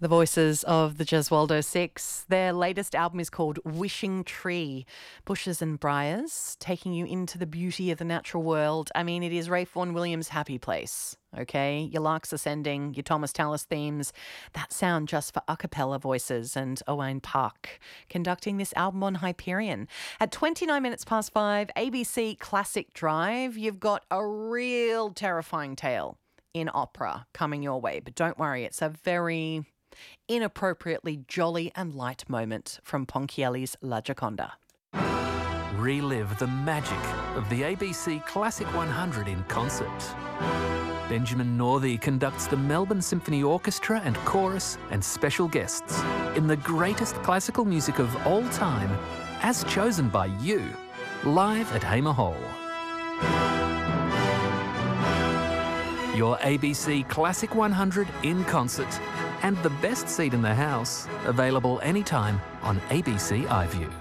The voices of the Gesualdo Six. Their latest album is called Wishing Tree. Bushes and briars, taking you into the beauty of the natural world. I mean, it is Rafe Vaughan Williams' happy place, okay? Your Larks Ascending, your Thomas Tallis themes, that sound just for a cappella voices, and Owain Park conducting this album on Hyperion. At 29 minutes past 5, ABC Classic Drive, you've got a real terrifying tale in opera coming your way. But don't worry, it's a very inappropriately jolly and light moment from Ponchielli's La Gioconda. Relive the magic of the ABC Classic 100 in concert. Benjamin Northey conducts the Melbourne Symphony Orchestra and Chorus and special guests in the greatest classical music of all time, as chosen by you, live at Hamer Hall. Your ABC Classic 100 in concert, and the best seat in the house, available anytime on ABC iView.